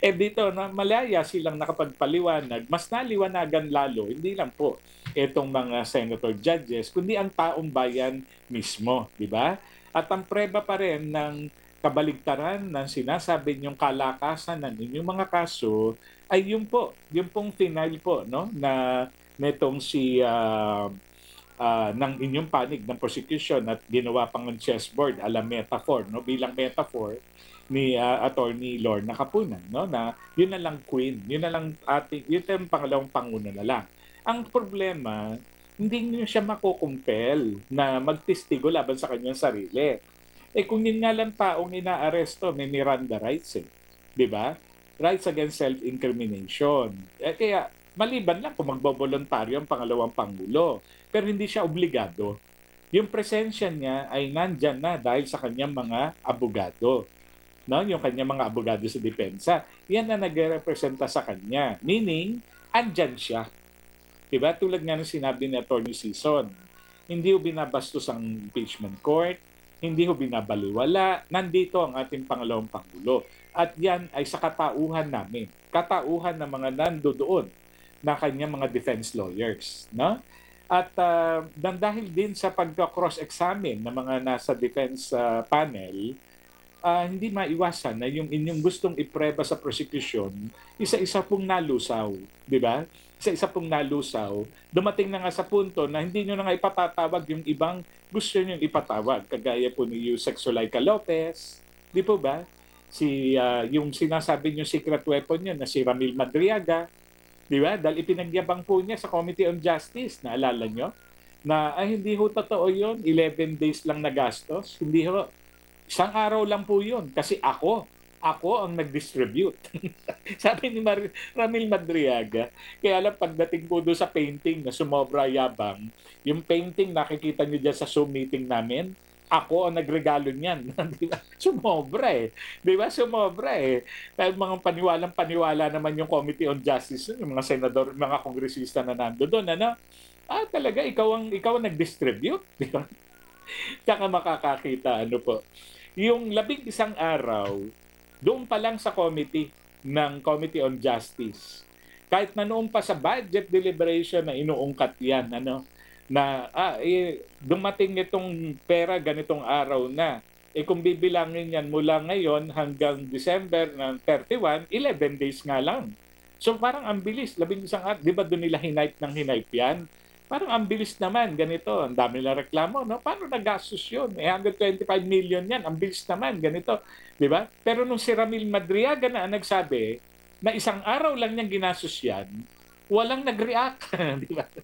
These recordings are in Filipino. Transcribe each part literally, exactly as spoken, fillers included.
Eh dito na malaya silang nakapagpaliwanag, mas naliwanagan lalo, hindi lang po itong mga senator judges, kundi ang taong bayan mismo, di ba? At ang preba pa rin ng kabaligtaran ng sinasabi niyong kalakasan ng inyong mga kaso ay yung po, yung pong final po no na netong si ah, ah, ng inyong panig ng prosecution at ginawa pang ng chessboard ala metaphor no bilang metaphor ni ah, attorney Lorna Capunan no na yun na lang queen yun na lang ating yun na yung pangalawang panguno na lang ang problema hindi niyo siya makukumpel na magtestigo laban sa kanyang sarili eh kung yun nga lang taong inaaresto may Miranda rights eh di ba rights against self-incrimination eh kaya maliban lang kung magbobolontaryo ang pangalawang pangulo pero hindi siya obligado. Yung presensya niya ay nandyan na dahil sa kanyang mga abogado. No? Yung kanyang mga abogado sa depensa. Yan na nagre-representa sa kanya. Meaning, andyan siya. Diba? Tulad nga ng sinabi ni Attorney Sison, hindi ho binabastos ang impeachment court, hindi ho binabaliwala, nandito ang ating pangalawang pangulo. At yan ay sa katauhan namin. Katauhan ng mga nandoon na kanyang mga defense lawyers. No? At uh, dahil din sa pagka-cross-examine ng mga nasa defense uh, panel, uh, hindi maiwasan na yung inyong gustong ipreba sa prosecution, isa-isa pong nalusaw, di ba? Isa-isa pong nalusaw. Dumating na nga sa punto na hindi nyo na nga ipatatawag yung ibang gusto nyo ipatawag. Kagaya po ni Yusek Zulaika Lopez, di po ba? Si, uh, yung sinasabi nyo secret weapon niya na si Ramil Madriaga, di ba? Dahil ipinagyabang po niya sa Committee on Justice, naalala nyo? Na ay hindi ho totoo yun, eleven days lang nagastos. Hindi ho, isang araw lang po yun. Kasi ako, ako ang nag-distribute. Sabi ni Mar- Ramil Madriaga. Kaya lang pagdating po doon sa painting na sumobra yabang, yung painting nakikita nyo dyan sa Zoom meeting namin, ako ang nagregalo niyan. Di ba? Sumobra eh. Di ba? Sumobra eh. Dahil mga paniwalang paniwala naman yung Committee on Justice, yung mga senador, mga kongresista na nando doon, ano? Ah, talaga, ikaw ang, ikaw ang nag-distribute. Di ba? Tsaka makakakita, ano po. Yung labing isang araw, doon pa lang sa committee ng Committee on Justice, kahit na noon pa sa budget deliberation na inuungkat yan, ano, na ah, eh, dumating itong pera ganitong araw na. Eh kung bibilangin yan mula ngayon hanggang December ng thirty-one, eleven days nga lang. So parang ang bilis, labing isang araw. Di ba doon nila hinipe ng hinipe yan? Parang ang bilis naman, ganito, ang dami nila reklamo, no? Paano nagastos yun? Eh, one hundred twenty-five million yan, ang bilis naman, ganito. Di ba? Pero nung si Ramil Madriaga na ang nagsabi na isang araw lang niyang ginastos yan, walang nag-react. Di ba?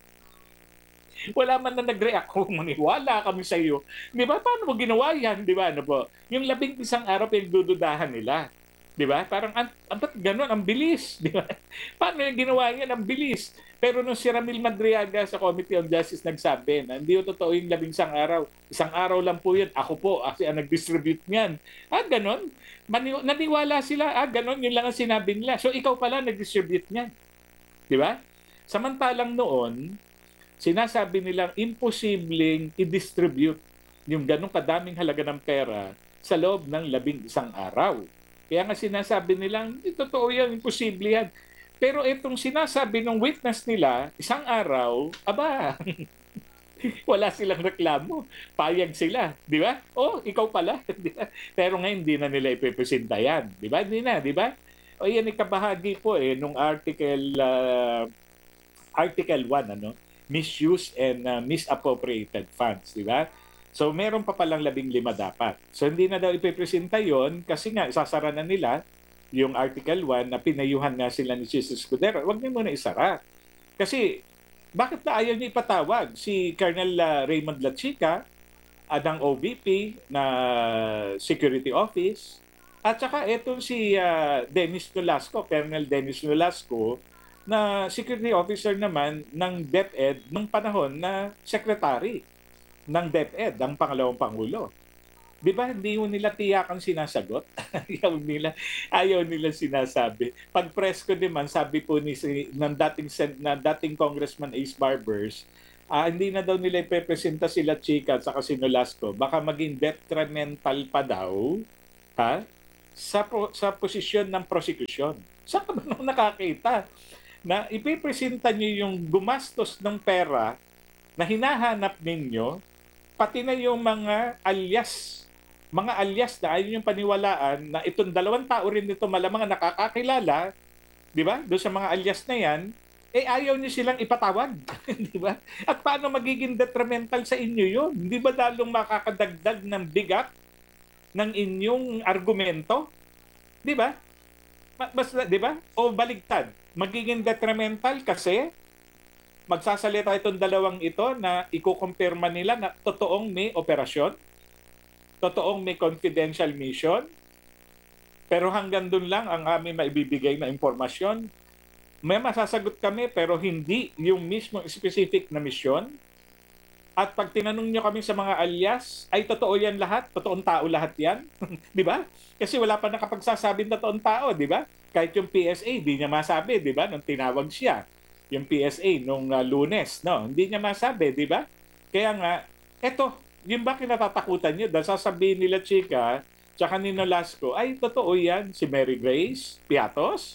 Wala man na nag-react kung maniwala kami sa iyo. Di ba? Paano mo ginawa yan? Di ba? Ano po? Yung labing isang araw pinagdududahan nila. Di ba? Parang, ang, ang ganun, ang bilis. Di ba? Paano yung ginawa yan? Ang bilis. Pero nung si Ramil Madriaga sa Committee on Justice nagsabi na hindi yung totoo yung labing isang araw. Isang araw lang po yun. Ako po, kasi ang nag-distribute niyan. Ah, ganun. Mani- naniwala sila. Ah, ganun. Yun lang ang sinabi nila. So, ikaw pala nag-distribute niyan. Di ba? Samantalang noon, sinasabi nilang imposibleng i-distribute yung ganong kadaming halaga ng pera sa loob ng labing isang araw. Kaya nga sinasabi nilang, hindi totoo yan, imposible yan. Pero itong sinasabi ng witness nila, isang araw, aba, wala silang reklamo. Payag sila, di ba? Oh, ikaw pala. Di ba? Pero ngayon, hindi na nila ipipresenta yan. Di ba? Hindi na, di ba? O yan, ikabahagi po eh, nung article, uh, article one, ano? Misuse and uh, misappropriated funds, di ba? So, meron pa palang labing lima dapat. So, hindi na daw ipipresenta yon kasi nga, isasara na nila yung Article one na pinayuhan nga sila ni Jesus Escudero. Huwag niyo muna isara. Kasi, bakit na ayaw niya ipatawag si Colonel uh, Raymond Lachica uh, ng O B P na Security Office at saka etong si uh, Dennis Nolasco, Colonel Dennis Nolasco, na security officer naman ng DepEd nung panahon na secretary ng DepEd, ang pangalawang pangulo. Di ba hindi mo nila tiyakang sinasagot? ayaw nila, ayaw nila sinasabi. Pag press ko naman, sabi po ni si, ng dating, na dating Congressman Ace Barbers, ah, hindi na daw nila ipepresenta sila Chika at saka si Nolasco. Baka maging detrimental pa daw, ha? sa pro, sa posisyon ng prosecution. Saan ka ba naman nakakita na ipipresenta niyo yung gumastos ng pera na hinahanap ninyo, pati na yung mga alias, mga alias na ayun yung paniwalaan na itong dalawang tao rin nito malamang ang nakakakilala, di ba? Doon sa mga alias na yan, eh ayaw niyo silang ipatawag, di ba? At paano magiging detrimental sa inyo yun? Di ba lalong makakadagdag ng bigat ng inyong argumento? Di ba? Mas, di ba? O baligtad, magiging detrimental kasi magsasalita itong dalawang ito na ikukumpirma nila na totoong may operasyon, totoong may confidential mission, pero hanggang dun lang ang aming maibibigay na impormasyon. May masasagot kami pero hindi yung mismo specific na mission. At pag tinanong nyo kami sa mga alias, ay totoo yan lahat? Totoong tao lahat yan? Di ba? Kasi wala pa nakapagsasabing totoong tao, di ba? Kahit yung P S A, di niya masabi, di ba? Nung tinawag siya, yung P S A nung uh, Lunes, no? Hindi niya masabi, di ba? Kaya nga, eto, yung ba kinatatakutan niyo? Dahil sasabihin nila, chika, tsaka ni Nolasco, ay totoo yan, si Mary Grace Piatos,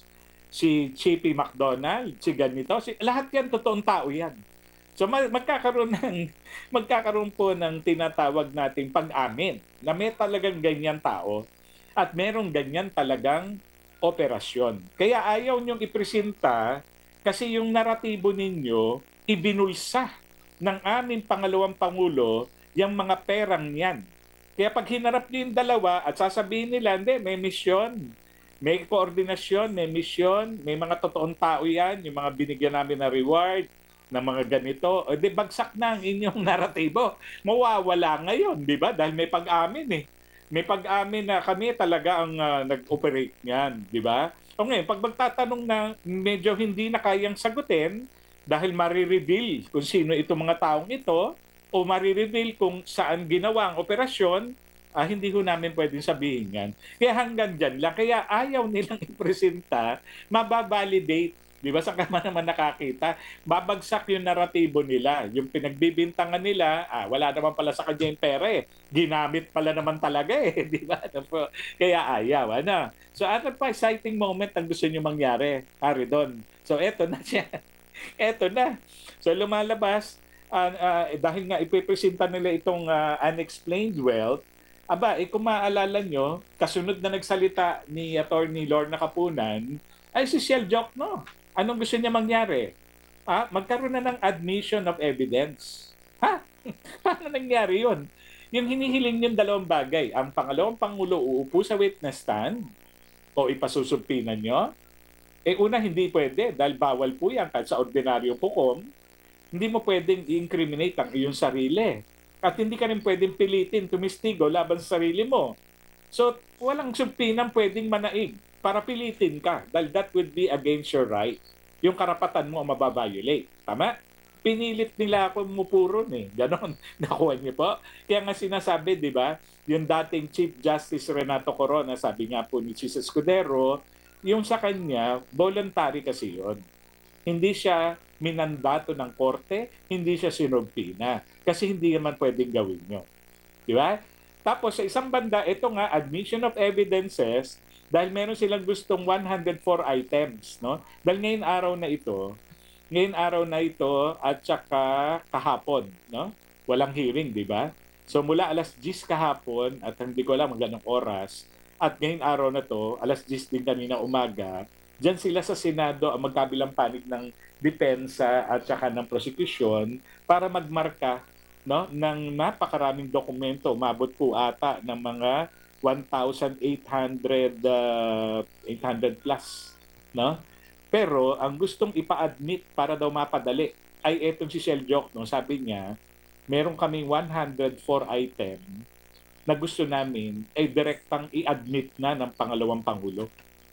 si Chippy McDonald, si ganito, si, lahat yan totoong tao yan. So magkakaroon ng magkakaroon po ng tinatawag nating pag-amin na may talagang ganyan tao at merong ganyan talagang operasyon. Kaya ayaw niyong ipresenta kasi yung naratibo ninyo ibinulsa ng aming pangalawang pangulo yung mga perang yan. Kaya pag hinarap niyo yung dalawa at sasabihin nila, hindi, may misyon, may koordinasyon, may misyon, may mga totoong tao yan, yung mga binigyan namin na reward, na mga ganito, o di bagsak na ang inyong naratibo. Mawawala ngayon, di ba? Dahil may pag-amin eh. May pag-amin na kami talaga ang uh, nag-operate niyan, di ba? O ngayon, pag magtatanong na medyo hindi na kayang sagutin dahil marireveal kung sino itong mga taong ito o marireveal kung saan ginawa ang operasyon, ah, hindi ho namin pwedeng sabihin yan. Kaya hanggang dyan lang. Kaya ayaw nilang ipresenta, mababalidate. Di ba? Saan ka naman nakakita? Babagsak yung naratibo nila. Yung pinagbibintangan nila, ah, wala naman pala sa kanya yung pera eh. Ginamit pala naman talaga eh. Di ba? Kaya ayaw. Ano? So ano pa exciting moment ang gusto nyo mangyari? Hari doon. So eto na siya. Eto na. So lumalabas, uh, uh, dahil nga ipipresenta nila itong uh, unexplained wealth, aba, eh, kung maaalala nyo, kasunod na nagsalita ni Attorney Lorna Kapunan, ay si Shell Jokno. Anong gusto niya mangyari? Ah, magkaroon na ng admission of evidence. Ha? Paano nangyari yun? Yung hinihiling yung dalawang bagay. Ang pangalawang pangulo uupo sa witness stand o ipasusulpinan nyo. Eh una, hindi pwede dahil bawal po yan kahit sa ordinaryong hukom. Hindi mo pwedeng i-incriminate ang iyong sarili. At hindi ka rin pwedeng pilitin tumistigo laban sa sarili mo. So, walang sumpinang pwedeng manaig para pilitin ka dahil that would be against your right. Yung karapatan mo ang mababiolate. Tama? Pinilit nila ako mupuron eh. Ganon. Nakuha niyo po. Kaya nga sinasabi, di ba, yung dating Chief Justice Renato Corona, sabi nga po ni Chis Escudero, yung sa kanya, voluntary kasi yun. Hindi siya minandato ng korte, hindi siya sinubpina. Kasi hindi naman pwedeng gawin nyo. Di ba? Tapos sa isang banda, ito nga, admission of evidences, dahil meron silang gustong one hundred four items, no? Dahil ngayon araw na ito, ngayon araw na ito at saka kahapon, no? Walang hearing, di ba? So mula alas diyes kahapon at hindi ko alam hanggang anong oras at ngayon araw na to, alas diyes din kanina umaga, diyan sila sa Senado ang magkabilang panig ng depensa at saka ng prosecution para magmarka, no, ng napakaraming dokumento. Umabot po ata ng mga one thousand eight hundred uh, eight hundred plus, no? Pero ang gustong ipa-admit para daw mapadali ay etong si Shell Jokno, sabi niya, meron kaming one hundred four item na gusto namin ay direktang i-admit na ng pangalawang pangulo.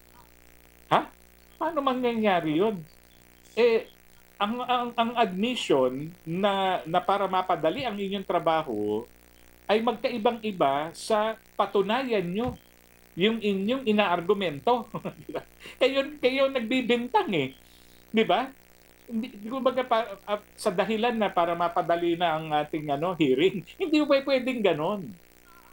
Ha? Paano mangyayari 'yon? Eh ang ang, ang admission na na para mapadali ang inyong trabaho ay magkaibang-iba sa patunayan nyo yung inyong inaargumento. Diba? Kayo, kayo nagbibintang eh. Di ba? Hindi, kumbaga pa, uh, sa dahilan na para mapadali na ang ating ano, hearing, hindi mo pa pwedeng ganon.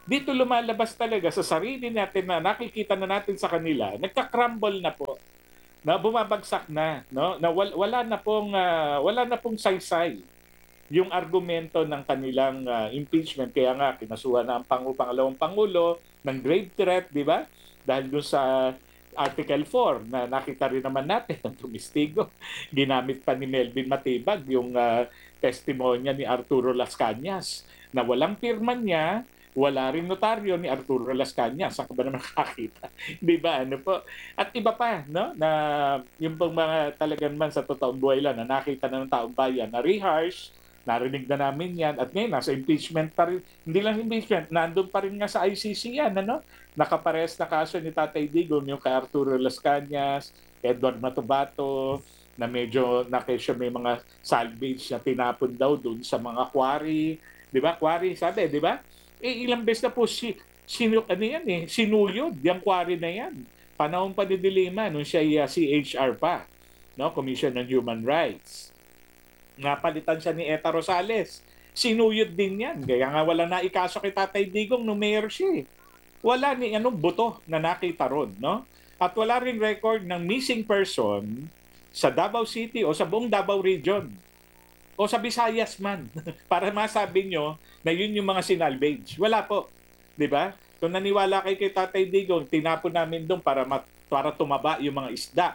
dito lumalabas talaga sa sarili natin na nakikita na natin sa kanila, nagka-crumble na po, na bumabagsak na, no? Na wal- wala na pong ah, wala na pong saysay yung argumento ng kanilang ah, impeachment. Kaya nga kinasuhan na ang pangu pangalawang pangulo ng grave threat, di ba? Dahil doon sa Article four na nakita rin naman natin ang tumistigo. Ginamit pa ni Melvin Matibag yung ah, testimonya ni Arturo Las Cañas na walang pirma niya, wala rin notaryo ni Arturo Las Cañas. Saan ka ba naman nakakita? Di ba? Ano po? At iba pa, no? Na yung pang mga talagang man sa totoong buhay lang na nakita na ng taong bayan na rehearse, narinig na namin yan. At ngayon, nasa impeachment pa rin. Hindi lang impeachment, nandun pa rin nga sa I C C yan, ano? Nakapares na kaso ni Tatay Digong, yung kay Arturo Las Cañas, Edward Matubato, na medyo na kesyo may mga salvage na tinapon daw doon sa mga quarry. Di ba? Quarry, sabi, di ba? Eh, ilang beses na po si, sinu, ano yan eh, sinuyod yung quarry na yan. Panahon pa ni Dilima, nung siya uh, C H R pa, no? Commission on Human Rights. Napalitan siya ni Eta Rosales. Sinuyod din yan. Kaya nga wala na ikaso kay Tatay Digong nung mayor siya eh. Wala ni anong buto na nakita ron, no? At wala ring record ng missing person sa Davao City o sa buong Davao Region o sa Visayas man para masabi nyo na yun yung mga sinalvage. Wala po. Di ba? Kung naniwala kay kay Tatay Digong, tinapon namin doon para, mat, para tumaba yung mga isda.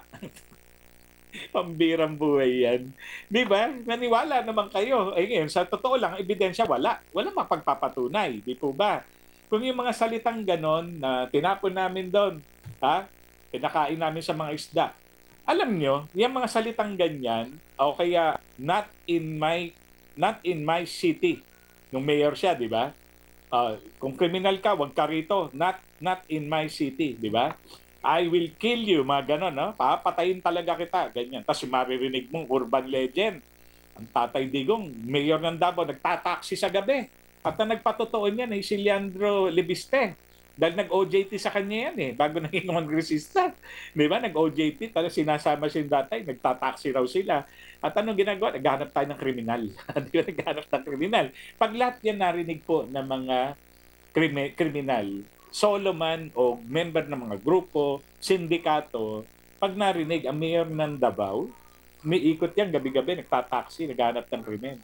Pambirang buhay yan. Di ba? Naniwala naman kayo. Eh ngayon, sa totoo lang, ebidensya wala. Wala mapagpapatunay. Di po ba? Kung yung mga salitang ganon na tinapon namin doon, ha? Pinakain namin sa mga isda. Alam nyo, yung mga salitang ganyan, o kaya not in my not in my city. Nung mayor siya, di ba? Uh, kung criminal ka, wag ka rito. Not not in my city, di ba? I will kill you, mga ganon, no? Papatayin talaga kita, ganyan. Tapos maririnig mong urban legend. Ang Tatay Digong, mayor ng Davao, nagtataksi sa gabi. At na nagpatotoo niyan ay si Leandro Lebiste. Dahil nag-O J T sa kanya yan eh, bago naging kongresista. Di ba? Nag-O J T, talagang sinasama siya yung datay, nagtataksi raw sila. At anong ginagawa? Naghanap tayo ng kriminal. Di ba? Naghanap ng kriminal. Pag lahat yan narinig po ng mga krimi- kriminal, solo man o member ng mga grupo, sindikato, pag narinig ang mayor ng Davao, may ikot yan gabi-gabi, nagtataksi, naghanap ng krimen.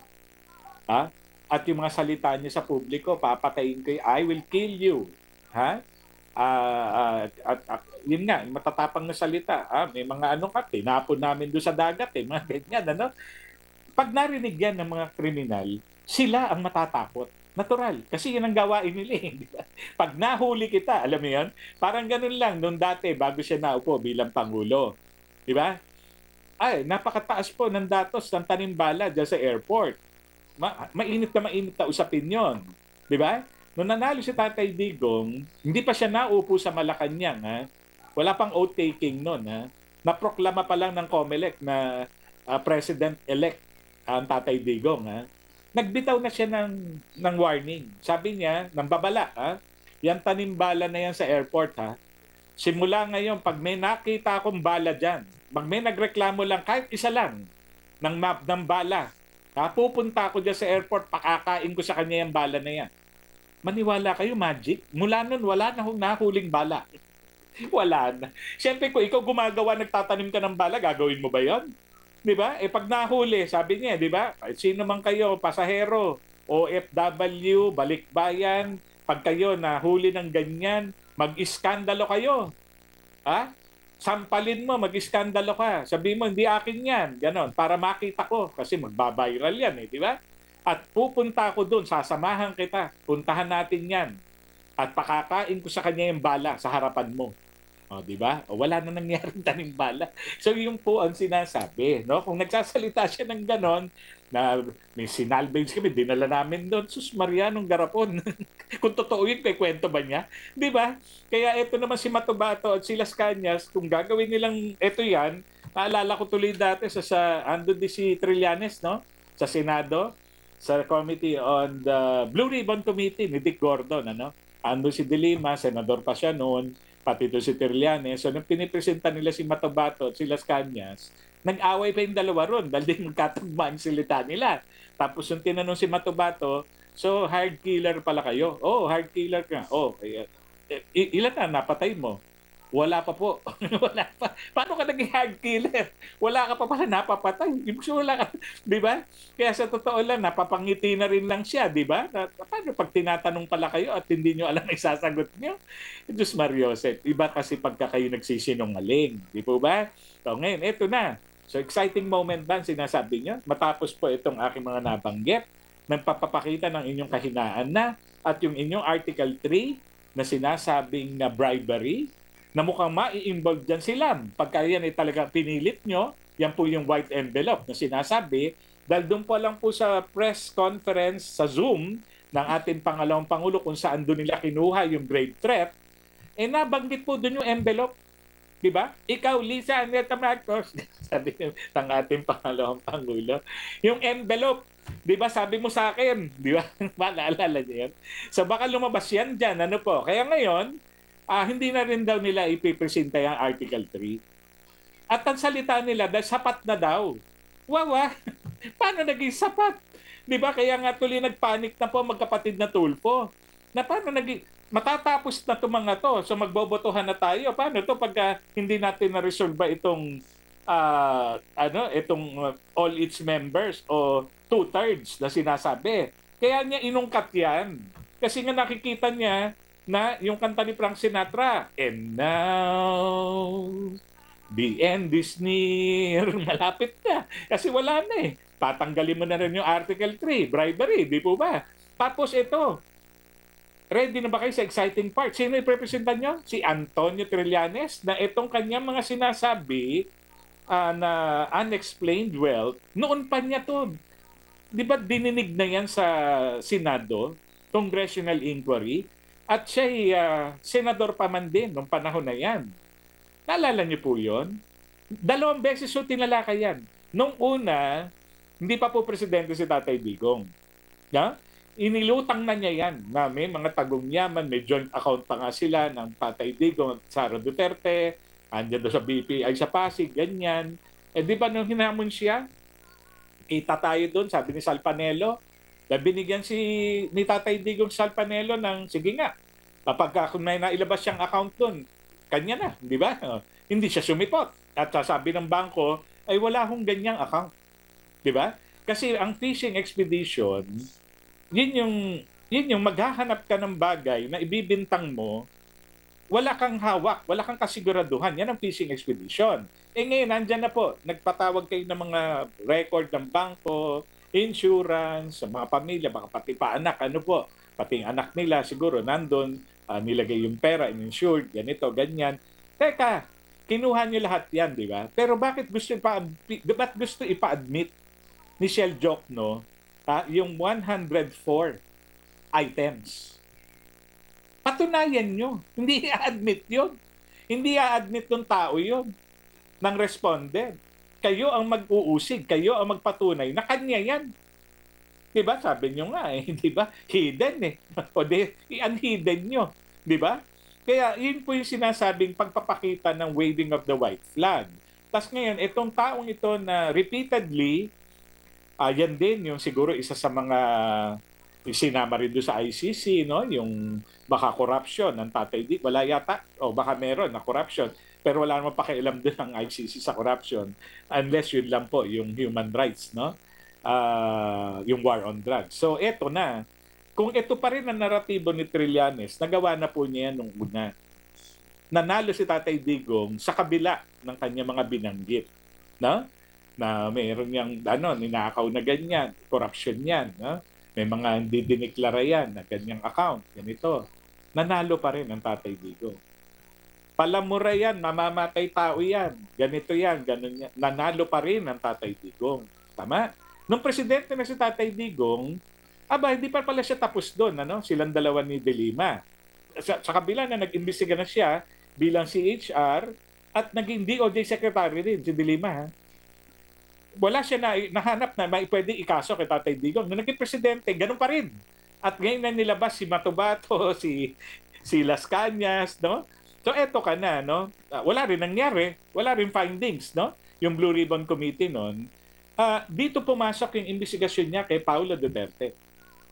Ha? At yung mga salita niya sa publiko, papatayin ko, I will kill you. Ha? Uh, uh, at, at yun nga, matatapang na salita. Ha? May mga ano ka, tinapon namin doon sa dagat, eh, mga ganyan. Ano? Pag narinig yan ng mga kriminal, sila ang matatakot. Natural. Kasi yun ang gawain nila eh. Di ba? Pag nahuli kita, alam mo yun, parang ganun lang nung dati bago siya naupo bilang Pangulo. Di ba? Ay, napakataas po ng datos ng tanimbala dyan sa airport. Ma mainit na mainit na usapin yon, di ba? Nung nanalo si Tatay Digong, hindi pa siya naupo sa Malacanang, ha? Wala pang oath-taking noon, ha? Naproklama pa lang ng COMELEC na uh, President-elect ang Tatay Digong, ha? Nagbitaw na siya ng, ng warning. Sabi niya, ng babala, ha? Yan tanimbala na yan sa airport, ha? Simula ngayon, pag may nakita akong bala dyan, pag may nagreklamo lang, kahit isa lang, ng map ng bala, ha, pupunta ako dyan sa airport, pakakain ko sa kanya yung bala na yan. Maniwala kayo, magic? Mula nun, wala na akong nahuling bala. Wala na. Siyempre, kung ikaw gumagawa, nagtatanim ka ng bala, gagawin mo ba yon? Di ba? Eh, pag nahuli, sabi niya, di ba? Sino man kayo, pasahero, O F W, balikbayan, pag kayo nahuli ng ganyan, mag-iskandalo kayo. Ha? Sampalin mo, mag-iskandalo ka. Sabi mo, hindi akin yan. Ganon, para makita ko. Kasi magbabiral yan eh, di ba? At pupunta ako doon, sasamahan kita. Puntahan natin yan. At pakakain ko sa kanya yung bala sa harapan mo. O, di ba? O, wala na nangyaring tanimbala. So, yung po ang sinasabi. No? Kung nagsasalita siya ng ganon, na may sinalvage kami, dinala namin doon. Sus, Marianong garapon. Kung totoo yun, kay kwento ba niya? Di ba? Kaya ito naman si Matubato at si Las Cañas, kung gagawin nilang ito yan, naalala ko tuloy dati sa, sa ando di si Trillanes, no? Sa Senado, sa Committee on the Blue Ribbon Committee ni Dick Gordon, ano? Ando si Dilima, senador pa siya noon, pati doon si Trillanes. So, nung pinipresenta nila si Matubato at si Las Cañas, nag-away pa yung dalawa ron dahil din magkatagmaan silita nila. Tapos yung tinanong si Matubato, So, hard killer pala kayo. Oh, hard killer ka. Oh, kaya, eh, i- ilan na napatay mo? Wala pa po. Wala pa. Paano ka naging hard killer? Wala ka pa pala napapatay. Ibig sabihin wala ka, di ba? Kaya sa totoo lang, napapangiti na rin lang siya, di ba? Na, paano pag tinatanong pala kayo at hindi nyo alam ang isasagot nyo? Diyos Mariosep, iba kasi pagka kayo nagsisinungaling. Di po ba? So ngayon, eto na. So exciting moment ba ang sinasabi nyo? Matapos po itong aking mga nabanggit, nagpapakita ng inyong kahinaan na at yung inyong Article three na sinasabing na bribery, na mukhang mai-involve dyan sila. Pagka yan ay talagang pinilit nyo, yan po yung white envelope na sinasabi, dahil doon po lang po sa press conference sa Zoom ng ating pangalawang Pangulo kung saan doon nila kinuha yung grave threat, eh nabanggit po doon yung envelope. Di ba? Ikaw, Lisa Aneta Marcos, sabi ng ating pangalawang Pangulo, yung envelope, di ba sabi mo sa akin, di ba? Maalala niyo yan? So baka lumabas yan dyan, ano po? Kaya ngayon, ah, hindi na rin daw nila ipipresenta yung Article three. At ang salita nila, dahil sapat na daw. Wawa, paano naging sapat? Di ba? Kaya nga tuloy nagpanik na po magkapatid na Tulfo. Na paano naging, matatapos na itong mga to. So magbobotohan na tayo. Paano to pagka hindi natin na-resolve ba itong, uh, ano, itong uh, all its members o two-thirds na sinasabi. Kaya niya inungkat yan. Kasi nga nakikita niya na yung kanta ni Frank Sinatra, and now, the end is near. Malapit na. Kasi wala na eh. Tatanggalin mo na rin yung Article three, bribery, di po ba? Tapos ito, ready na ba kayo sa exciting part? Sino i-representan nyo? Si Antonio Trillanes, na itong kanyang mga sinasabi uh, na unexplained wealth, noon pa niya to. Di ba dininig na yan sa Senado, congressional inquiry, at siya'y uh, senador pa man din noong panahon na yan. Naalala niyo po yun? Dalawang beses so tinalakay yan. Nung una, hindi pa po presidente si Tatay Digong. Ja? Inilutang na niya yan na may mga tagong-yaman, may joint account pa nga sila ng Tatay Digong at Sara Duterte, andyan doon sa B P I sa Pasig, ganyan. Eh di ba nung hinamon siya, kita tayo doon, sabi ni Salpanelo, na binigyan si ni Tatay Digong Salpanelo ng, sige nga, kapag kung may nailabas siyang account doon, kanya na, di ba? Hindi siya sumipot. At sabi ng bangko, ay wala hong ganyang account. Di ba? Kasi ang fishing expedition, yun yung, yun yung maghahanap ka ng bagay na ibibintang mo, wala kang hawak, wala kang kasiguraduhan. Yan ang fishing expedition. Eh ngayon, nandyan na po, nagpatawag kayo ng mga record ng bangko, insurance, sa mga pamilya, baka pati pa anak, ano po, pati anak nila siguro nandun, uh, nilagay yung pera, in-insured, ganito, ganyan. Teka, kinuha niyo lahat yan, di ba? Pero bakit gusto, ipa, ba't gusto ipa-admit ni Shell Jokno uh, yung one hundred four items? Patunayan nyo. Hindi i-admit yun. Hindi i-admit ng tao yun, ng respondent. Kayo ang mag-uusig, kayo ang magpatunay na kanya yan. Diba? Sabi nyo nga eh, diba? Hidden eh. O di, i-unhidden nyo. Diba? Kaya yun po yung sinasabing pagpapakita ng waving of the white flag. Tapos ngayon, itong taong ito na repeatedly, uh, yan din yung siguro isa sa mga sinama rin doon sa I C C, no? Yung baka corruption ng Tatay Digong. Wala yata, o baka meron na corruption. Pero wala naman pakialam din ng I C C sa corruption unless yun lang po yung human rights, no? Uh, yung war on drugs. So eto na, kung ito pa rin ang naratibo ni Trillanes, nagawa na po niya nung una. Nanalo si Tatay Digong sa kabila ng kanya mga binanggit, no? Na mayroon niyang ano, ninakaw na ganyan, corruption yan, no? May mga hindi diniklara yan na ganyang account, ganito. Nanalo pa rin ang Tatay Digong. Palamura yan, mamamatay tao yan, ganito yan, ganun yan. Nanalo pa rin ang Tatay Digong. Tama? Nung presidente na si Tatay Digong, aba, hindi pa pala siya tapos doon, ano? Silang dalawa ni De Lima. Sa, sa kabila na nag-imbestiga na siya bilang C H R at naging D O J Secretary din si De Lima. Ha? Wala siya na nahanap na may pwede ikaso kay Tatay Digong. Nung naging presidente, ganun pa rin. At ngayon na nilabas si Matubato, si si Las Cañas, no? So eto ka na, no? Uh, wala rin nangyari, wala rin findings, no? Yung Blue Ribbon Committee noon. Uh, dito pumasok yung investigasyon niya kay Paula Duterte.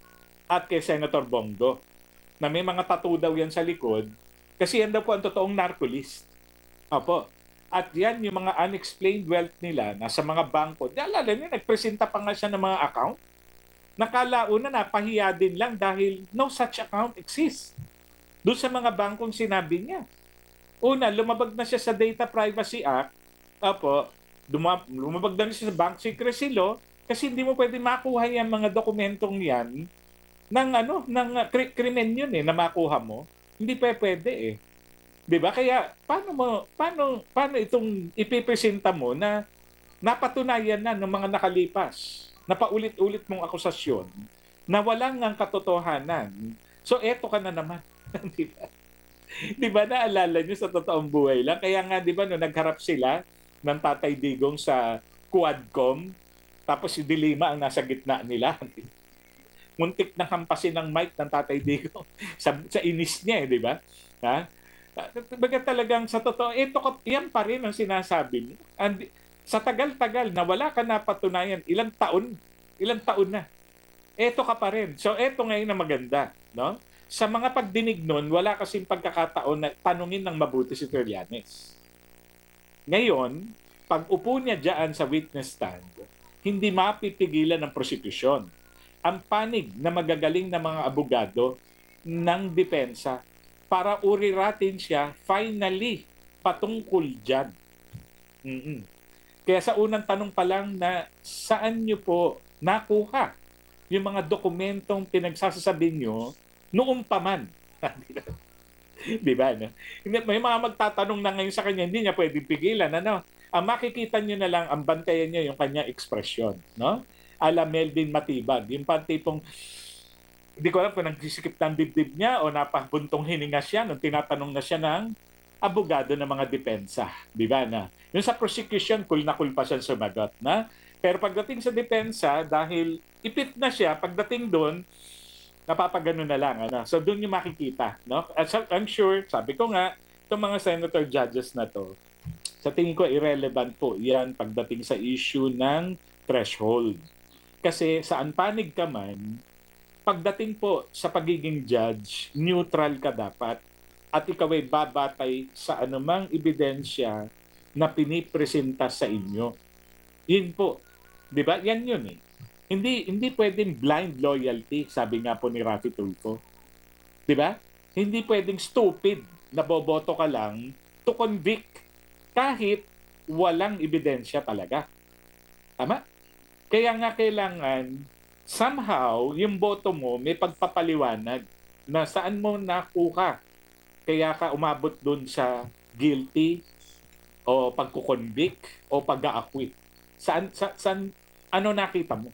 at kay Senator Bongo na may mga tattoo daw yan sa likod kasi yan daw po ang totoong narco-list. Opo. At yan yung mga unexplained wealth nila nasa mga bangko. Di alala niyo, nagpresenta pa nga siya ng mga account. Nakalauna napahiya din lang dahil no such account exists. Doon sa mga bangkong sinabi niya. Una, lumabag na siya sa Data Privacy Act. Opo, lumabag na siya sa Bank Secrecy Law kasi hindi mo pwede makuha yung mga dokumentong yan ng ano, ng uh, krimen yun eh, na makuha mo. Hindi pa pwede eh. 'Di ba? Kaya paano mo paano paano itong ipipresenta mo na napatunayan na ng mga nakalipas, na paulit-ulit mong akusasyon na walang ang katotohanan. So eto ka na naman, 'di ba? 'Di ba naalala niyo sa totoong buhay lang? Kaya nga 'di ba no nagharap sila ng Tatay Digong sa Quadcom, tapos si Dilima ang nasa gitna nila. Muntik na hampasin ng mic ng Tatay Digong sa, sa inis niya eh, 'di ba? Ha? Baga talagang sa totoo, ito yan pa rin ang sinasabi mo. And sa tagal-tagal na wala ka napatunayan, ilang taon, ilang taon na. Ito ka pa rin. So ito ngayon na maganda, no? Sa mga pagdinig nun, wala kasing pagkakataon na tanungin ng mabuti si Trillanes. Ngayon, pag upo niya dyan sa witness stand, hindi mapipigilan ng prosecution. Ang panig na magagaling na mga abogado ng depensa para uriratin siya finally patungkol dyan. Mm-mm. Kaya sa unang tanong pa lang na saan nyo po nakuha yung mga dokumentong pinagsasasabi nyo noong pa man. Di ba? No? May mga magtatanong na ngayon sa kanya, hindi niya pwedeng pigilan. Ano? Ang makikita nyo na lang, ang bantayan nyo yung kanyang ekspresyon. No? Ala Melvin Matibag. Yung pantipong hindi ko alam kung nagsisikip ng dibdib niya o napabuntong hininga siya nung tinatanong na siya ng abogado ng mga depensa. Di ba na? Yung sa prosecution, kul na kul pa siya sumagot. Na? Pero pagdating sa depensa, dahil ipit na siya, pagdating doon, napapagano na lang. Ano? So doon yung makikita. No? At I'm sure, sabi ko nga, itong mga senator judges na to, sa tingin ko irrelevant po yan pagdating sa issue ng threshold. Kasi saan panig ka man, pagdating po sa pagiging judge, neutral ka dapat at ikaw ay babatay sa anumang ebidensya na pinipresenta sa inyo. Yun po. Di ba? Yan yun eh. Hindi, hindi pwedeng blind loyalty, sabi nga po ni Raffy Tulfo. Di ba? Hindi pwedeng stupid na boboto ka lang to convict kahit walang ebidensya talaga. Tama? Kaya nga kailangan somehow, yung boto mo may pagpapaliwanag na saan mo nakuha. Kaya ka umabot dun sa guilty o pagkukonvict o pag-a-acquit. Saan, sa, saan, ano nakita mo?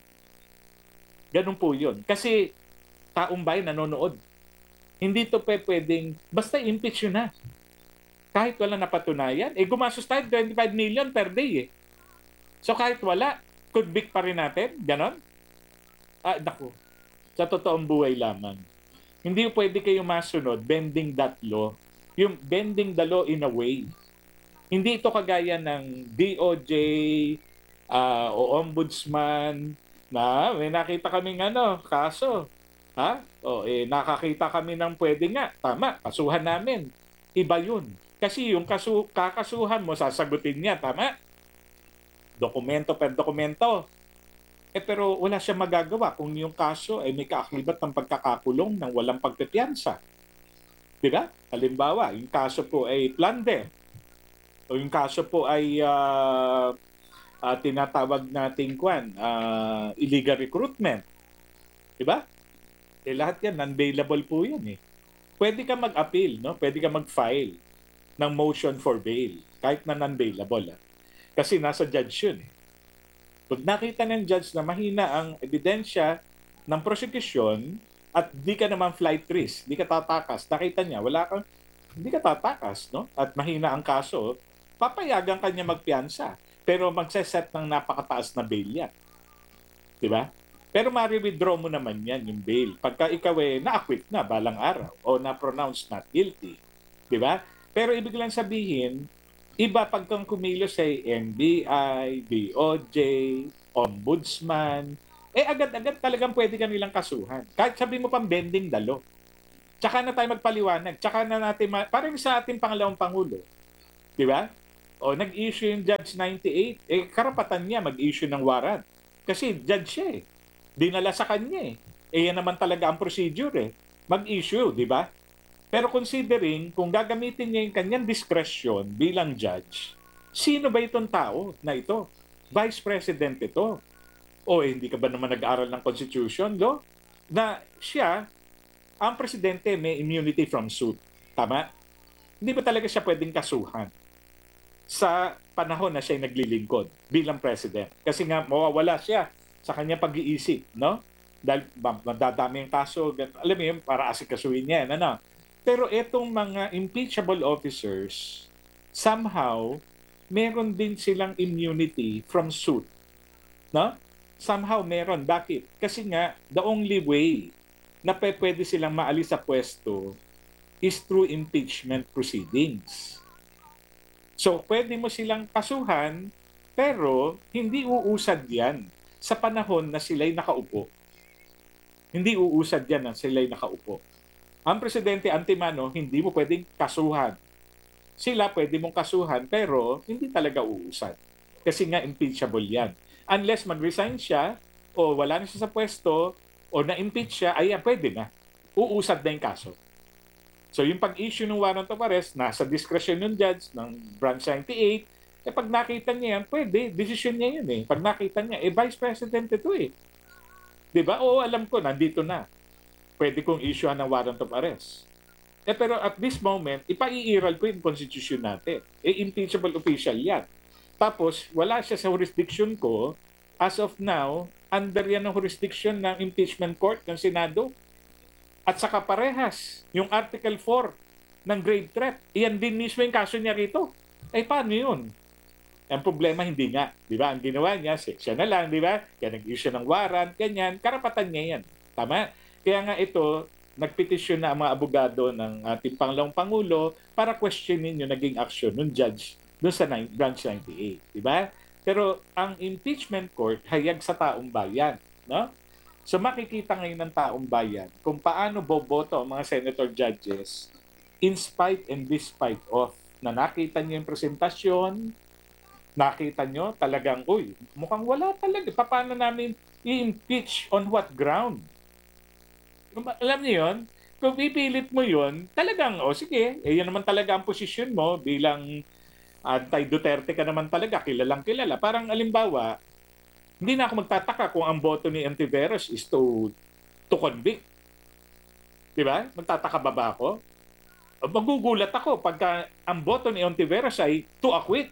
Ganun po yun. Kasi taong bayan nanonood. Hindi to pe pwedeng, basta impeach yun na. Kahit wala napatunayan, eh gumastos tayo twenty-five million per day eh. So kahit wala, convict pa rin natin. Ganon? Ah, naku, sa totoong buhay lamang. Hindi pwede kayo masunod, bending that law, yung bending the law in a way. Hindi ito kagaya ng D O J uh, o ombudsman na may nakita kaming ano, kaso. Ha? O, eh, nakakita kami ng pwede nga. Tama, kasuhan namin. Iba yun. Kasi yung kasu kakasuhan mo, sasagutin niya. Tama? Dokumento per dokumento. Eh pero wala siya magagawa kung yung kaso ay may kaakibat ng pagkakakulong ng walang pagpipiyansa. Di ba? Halimbawa, yung kaso po ay plunder. O yung kaso po ay uh, uh, tinatawag nating kwan, uh, illegal recruitment. Di ba? Eh lahat yan, non-bailable po yan eh. Pwede ka mag-appeal, no? Pwede ka mag-file ng motion for bail kahit na non-bailable. Ah. Kasi nasa judge yun eh. Pag nakita ng judge na mahina ang ebidensya ng prosecution at di ka naman flight risk, di ka tatakas, nakita niya, wala kang, hindi ka tatakas, no? At mahina ang kaso, papayagan ka niya magpiyansa. Pero magseset ng napakataas na bail yan. Di ba? Pero ma-withdraw mo naman yan, yung bail. Pagka ikaw eh, na-acquit na balang araw o na-pronounce not guilty. Di ba? Pero ibig lang sabihin, iba pag kang kumilos sa M B I, D O J, Ombudsman, eh agad-agad talagang pwede ka nilang kasuhan. Kahit sabi mo pang bending dalo. Tsaka na tayo magpaliwanag. Tsaka na natin, ma- parang sa ating pangalawang Pangulo, di ba? O nag-issue yung Judge ninety-eight, eh karapatan niya mag-issue ng warrant. Kasi judge siya eh. Dinala sa kanya eh. Eh yan naman talaga ang procedure eh. Mag-issue, di ba? Pero considering kung gagamitin niya yung kanyang discretion bilang judge, sino ba itong tao na ito? Vice President ito. O eh, hindi ka ba naman nag-aaral ng Constitution, no? Na siya, ang presidente may immunity from suit. Tama? Hindi ba talaga siya pwedeng kasuhan sa panahon na siya naglilingkod bilang president? Kasi nga mawawala siya sa kanya pag-iisip, no? Dahil madadami yung kaso, alam mo yun, para asikasuhin niya, ano? Pero itong mga impeachable officers, somehow, meron din silang immunity from suit. No? Somehow meron. Bakit? Kasi nga, the only way na pwede silang maalis sa pwesto is through impeachment proceedings. So, pwede mo silang kasuhan, pero hindi uusad yan sa panahon na sila'y nakaupo. Hindi uusad yan na sila'y nakaupo. Ang presidente antimano, hindi mo pwedeng kasuhan. Sila pwede mong kasuhan, pero hindi talaga uusad. Kasi nga impeachable yan. Unless mag-resign siya, o wala na siya sa pwesto, o na-impeach siya, ay pwede na. Uusad na yung kaso. So yung pag-issue ng warrant of arrest, nasa discretion ng judge ng Branch ninety-eight, eh pag nakita niya yan, pwede, decision niya yun eh. Pag nakita niya, eh Vice President ito eh. Diba? Oo, alam ko, nandito na. Pwede kong issuehan ng warrant of arrest. Eh pero at this moment, ipaiiral ko yung constitution natin. Eh impeachable official yan. Tapos, wala siya sa jurisdiction ko. As of now, under yan ng jurisdiction ng impeachment court ng Senado. At saka parehas, yung Article four ng grave threat, iyan din mismo yung kaso niya rito. Eh paano yun? Ang problema, hindi nga. Di ba? Ang ginawa niya, siya na lang, di ba? Kaya nag-issue ng warrant, ganyan. Karapatan niya yan. Tama? Kaya nga ito, nagpetisyon na ang mga abogado ng ating Pangalawang Pangulo para questionin yung naging action ng judge doon sa Branch ninety-eight. Di ba? Pero ang impeachment court, hayag sa taong bayan. No? So makikita ngayon ng taong bayan kung paano boboto ang mga senator judges in spite and despite of na nakita niyo yung presentasyon, nakita nyo talagang, uy, mukhang wala talaga. Paano namin i-impeach on what ground? Alam niyo yun? Kung pipilit mo yun, talagang, o oh, sige, eh, yan naman talaga ang posisyon mo bilang anti-Duterte ka naman talaga, kilalang kilala. Parang alimbawa, hindi na ako magtataka kung ang boto ni Ontiveros is to, to convict. Di ba? Magtataka ba ba ako? Magugulat ako pagka ang boto ni Ontiveros ay to acquit.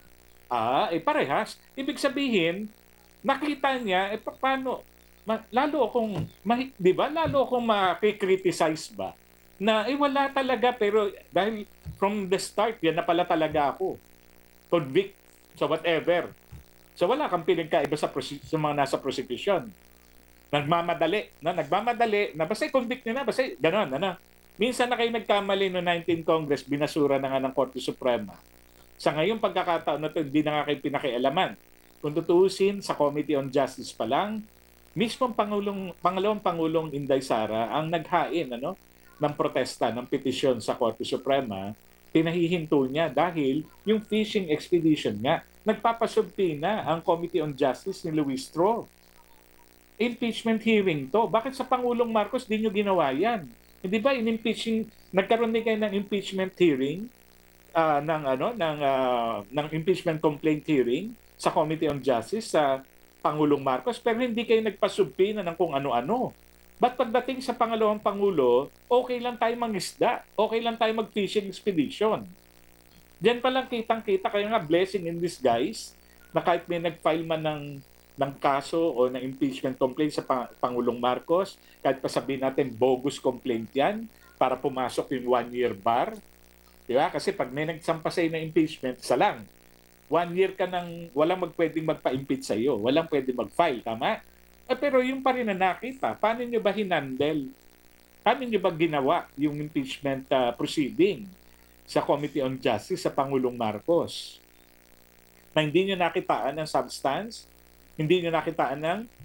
Ah, eh parehas. Ibig sabihin, nakita niya, eh paano, ma, lalo akong, ma, di ba, lalo akong makikriticize ba, na eh wala talaga, pero dahil from the start, yan na pala talaga ako. Convict, so whatever. So wala kang pinagkaiba sa, sa mga nasa prosecution. Nagmamadali, na nagmamadali, na basta convict niya na, basta gano'n, ano. Minsan na kayo nagkamali no nineteenth Congress, binasura na nga ng Korte Suprema. Sa ngayong pagkakataon na ito, hindi na nga kayo pinakialaman. Kung tutuusin, sa Committee on Justice pa lang, mismong Pangulong, Pangalawang Pangulong Inday Sara ang naghain ano, ng protesta, ng petisyon sa Korte Suprema, pinahihinto niya dahil yung fishing expedition nga, nagpapasubpi na ang Committee on Justice ni Luis Tro. Impeachment hearing to. Bakit sa Pangulong Marcos di nyo ginawa yan? Hindi ba in-impeaching, nagkaroon din kayo ng impeachment hearing? Uh, ng ano ng uh, ng impeachment complaint hearing sa Committee on Justice sa Pangulong Marcos, pero hindi kayo nagpasubpi na ng kung ano-ano. But pagdating sa Pangalawang Pangulo, okay lang tayo mangisda, okay lang tayo mag-fishing expedition. Diyan pa lang kitang-kita kayo nga blessing in disguise na kahit may nag-file man ng ng kaso o ng impeachment complaint sa Pangulong Marcos, kahit pa sabihin natin bogus complaint yan para pumasok yung one-year bar. Diba? Kasi pag may nagsampa sa'yo na impeachment, isa lang. One year ka nang walang magpwedeng magpa-impeach sa'yo. Walang pwedeng mag-file. Tama? Eh, pero yung pa rin na nakita, paano nyo ba hinandle? Paano nyo ba ginawa yung impeachment uh, proceeding sa Committee on Justice sa Pangulong Marcos? Na hindi nyo nakitaan ng substance, hindi nyo nakitaan ng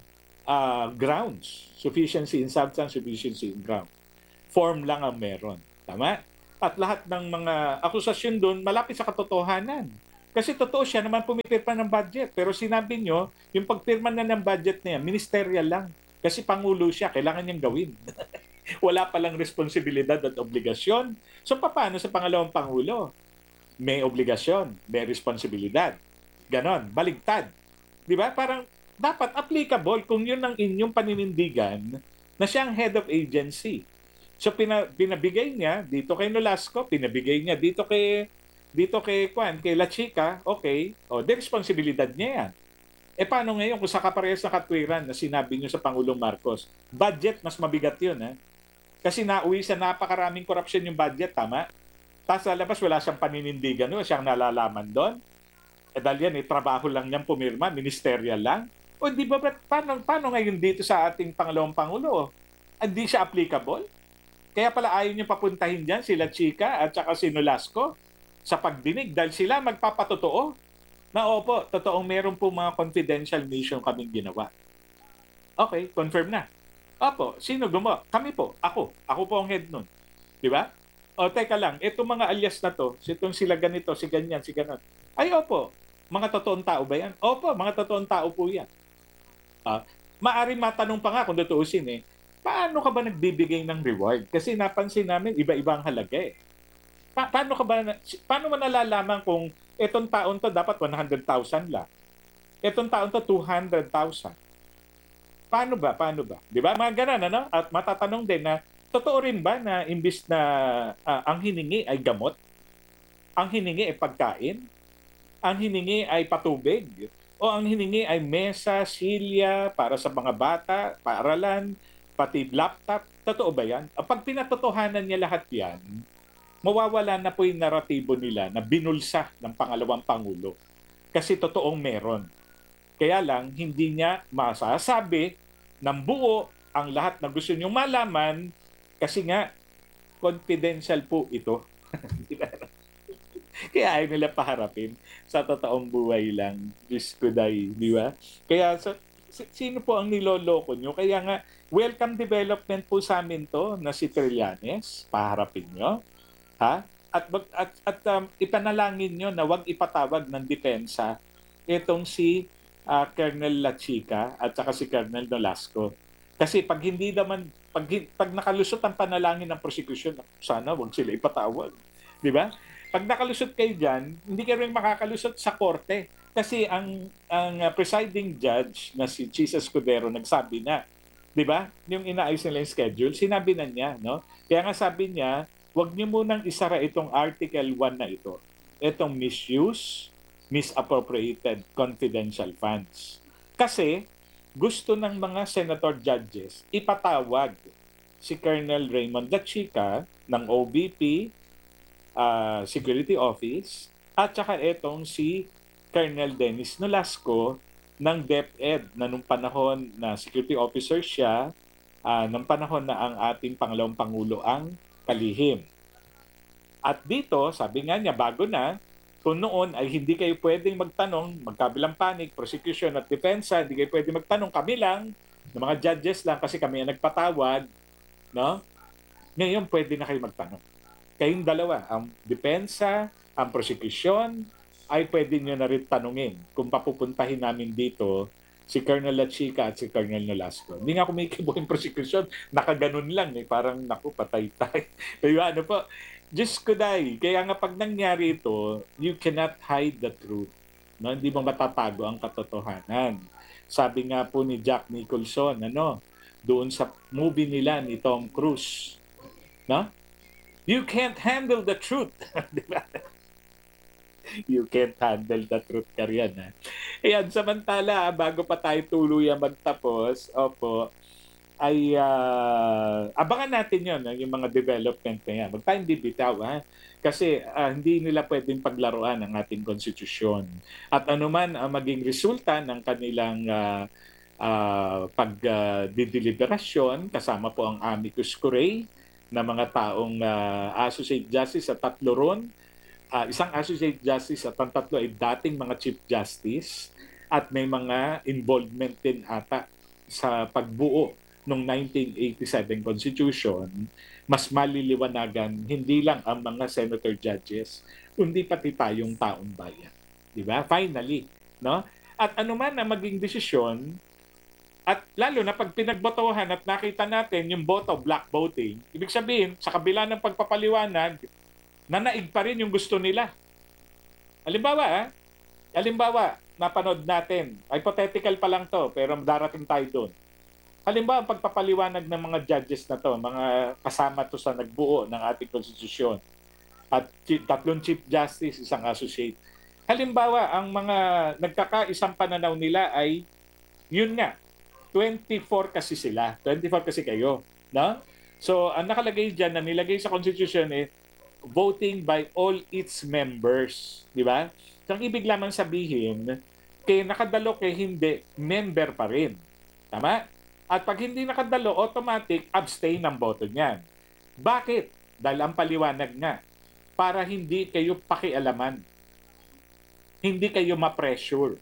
uh, grounds. Sufficiency in substance, sufficiency in ground. Form lang ang meron. Tama? At lahat ng mga akusasyon doon malapit sa katotohanan. Kasi totoo siya naman pumipirma ng budget. Pero sinabi nyo, yung pagpirma na ng budget niya, ministerial lang. Kasi Pangulo siya, kailangan niyang gawin. Wala palang responsibilidad at obligasyon. So paano sa pangalawang Pangulo? May obligasyon, may responsibilidad. Ganon, baligtad. Di ba? Parang dapat applicable kung yun ang inyong paninindigan na siyang head of agency. So pina, pinabigay niya dito kay Nolasco, pinabigay niya dito kay dito kay Juan, kay La Chica, okay. O, de responsibilidad niya yan. Eh paano ngayon kung sa kaparehas na katwiran na sinabi niyo sa Pangulong Marcos? Budget, mas mabigat yun. Ha? Kasi nauwi sa napakaraming korupsyon yung budget, tama? Tapos sa labas, wala siyang paninindigan, wala siyang nalalaman doon. Eh dahil yan, eh, trabaho lang niyang pumirma, ministerial lang. O di ba, paano, paano ngayon dito sa ating Pangalawang Pangulo? Hindi siya applicable? Kaya pala ayaw niyo papuntahin dyan sila Chica at saka si Nolasco sa pagdinig dahil sila magpapatotoo na opo, totoong meron po mga confidential mission kaming ginawa. Okay, confirm na. Opo, sino gumawa? Kami po, ako. Ako po ang head nun. Di ba? O teka lang, itong mga alias na to, itong sila ganito, si ganyan, si ganon. Ay opo, mga totoong tao ba yan? Opo, mga totoong tao po yan. Uh, maaring matanong pa nga kung tutuusin eh, paano ka ba nagbibigay ng reward? Kasi napansin namin, iba-ibang halaga eh. Pa- paano ka ba, paano mo nalalaman kung itong taon to dapat one hundred thousand lang? Itong taon to two hundred thousand. Paano ba? Paano ba? Di ba? Mga ganun, ano? At matatanong din na, totoo rin ba na imbis na uh, ang hiningi ay gamot? Ang hiningi ay pagkain? Ang hiningi ay patubig? O ang hiningi ay mesa, silya para sa mga bata, paaralan, pati laptop? Totoo ba yan? Pag pinatotohanan niya lahat yan, mawawala na po yung naratibo nila na binulsa ng pangalawang Pangulo. Kasi totoong meron. Kaya lang, hindi niya masasabi ng buo ang lahat na gusto niyong malaman kasi nga, confidential po ito. Kaya ayaw nila paharapin sa totoong buhay lang. Diyos ko day, di ba? Kaya sa, sino po ang niloloko nyo? Kaya nga, welcome development po sa amin to na si Trillanes. Paharapin nyo. Ha? At, at, at um, ipanalangin nyo na wag ipatawag ng depensa itong si uh, Colonel La Chica at saka si Colonel Nolasco. Kasi pag hindi naman, pag, pag nakalusot ang panalangin ng prosecution, sana wag sila ipatawag. Di ba? Pag nakalusot kayo dyan, hindi kayo rin makakalusot sa korte. Kasi ang, ang uh, presiding judge na si Chis Escudero nagsabi na, di ba? Yung inaayos nila yung schedule, sinabi na niya, no? Kaya nga sabi niya, huwag niyo munang isara itong Article one na ito. Itong misuse, misappropriated confidential funds. Kasi gusto ng mga senator judges ipatawag si Colonel Raymond La Chica ng O B P uh, Security Office at saka itong si Colonel Dennis Nolasco ng DepEd na nung panahon na security officer siya, uh, nung panahon na ang ating Pangalawang Pangulo ang kalihim. At dito, sabi nga niya, bago na, kung noon ay hindi kayo pwedeng magtanong, magkabilang panig, prosecution at depensa, hindi kayo pwedeng magtanong, kami lang, ng mga judges lang kasi kami ang nagpatawag, no? Ngayon, pwede na kayo magtanong. Kayong dalawa, ang depensa, ang prosecution, ay pwede nyo na rin tanungin kung papupuntahin namin dito si Colonel La Chica at si Colonel Nolasco. Hindi nga kumikibo yung prosecution, nakaganon lang eh, parang naku, patay tayo. Kaya ano po, Diyos ko day, kaya nga pag nangyari ito, you cannot hide the truth. No? Hindi mo matatago ang katotohanan. Sabi nga po ni Jack Nicholson, ano, doon sa movie nila ni Tom Cruise, no? You can't handle the truth. Di ba? You can't handle the truth ka riyan. Ha? Ayan, samantala, bago pa tayo tuluyang magtapos, opo, ay uh, abangan natin yon yung mga development na yan. Huwag tayong bibitaw, ha? Kasi uh, hindi nila pwedeng paglaruan ang ating konstitusyon. At anuman ang uh, maging resulta ng kanilang uh, uh, pagdideliberasyon, uh, kasama po ang amicus curiae na mga taong uh, associate justice at tatlo ron, Uh, isang associate justice at ang tatlo ay dating mga chief justice at may mga involvement din ata sa pagbuo ng nineteen eighty-seven Constitution, mas maliliwanagan hindi lang ang mga senator judges, kundi pati tayong taong bayan. Di ba? Finally, no? At anuman na maging desisyon, at lalo na pag pinagbotohan at nakita natin yung boto, black voting, ibig sabihin, sa kabila ng pagpapaliwanag, nanaig pa rin yung gusto nila. Halimbawa, ah, halimbawa, napanood natin, hypothetical pa lang to, pero darating tayo doon. Halimbawa, ang pagpapaliwanag ng mga judges na to, mga kasama to sa nagbuo ng ating konstitusyon, at tatlong chief justice, isang associate. Halimbawa, ang mga nagkakaisang pananaw nila ay, yun nga, twenty-four kasi sila. twenty-four kasi kayo. No? So, ang nakalagay dyan, na nilagay sa Constitution eh, voting by all its members. Di ba? So, ang ibig lamang sabihin, kay nakadalo kay hindi, member pa rin. Tama? At pag hindi nakadalo, automatic, abstain ang boto niyan. Bakit? Dahil ang paliwanag nga, para hindi kayo pakialaman. Hindi kayo ma-pressure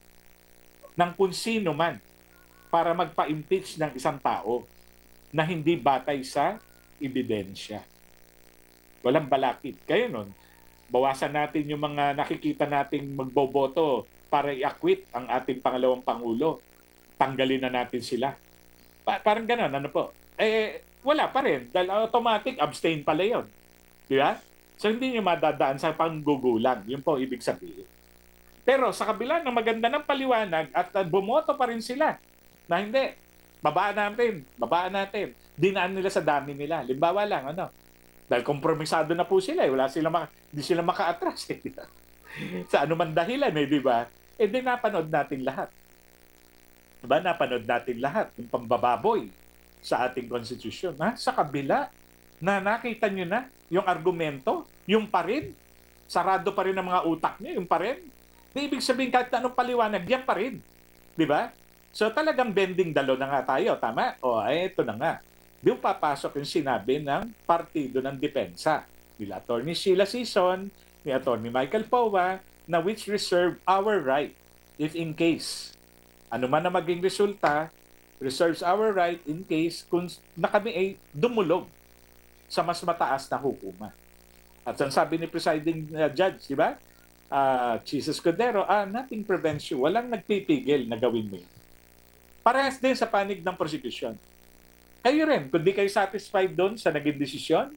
ng kung sino man para magpa-impeach ng isang tao na hindi batay sa ebidensya. Walang balakid. Kaya nun, bawasan natin yung mga nakikita nating magboboto para i-acquit ang ating pangalawang Pangulo. Tanggalin na natin sila. Pa- parang gano'n, ano po? Eh, wala pa rin. Dahil automatic, abstain pala yun. Di ba? So, hindi nyo madadaan sa panggugulang. Yun po ibig sabihin. Pero sa kabila ng maganda ng paliwanag at uh, bumoto pa rin sila na hindi, babaan natin, babaan natin. Dinaan nila sa dami nila. Limbawa lang, ano? Dahil kompromisado na po sila, eh. Wala sila maka, hindi sila maka-atras. Eh. Sa anuman dahilan, eh, di ba? Eh, di napanood natin lahat. Diba? Napanood natin lahat yung pambababoy sa ating konstitusyon. Ha? Sa kabila, na nakita nyo na yung argumento, yung pa rin, sarado pa rin ang mga utak nyo, yung pa rin. Di ibig sabihin kahit anong paliwanag, yan pa rin. Di ba? So talagang bending dalo na nga tayo, tama? O, ay, ito na nga. Di papasok yung sinabi ng partido ng depensa. Nila Attorney Sheila Sison, ni Attorney Michael Powa, na which reserve our right, if in case, ano man na maging resulta, reserves our right in case kung na kami ay dumulog sa mas mataas na hukuman. At ang sabi ni presiding uh, judge, di ba? Uh, Jesus Cordero, ah, nothing prevents you. Walang nagpipigil na gawin mo yun. Parehas din sa panig ng prosecution. Kayo rin, kung di kayo satisfied doon sa naging desisyon,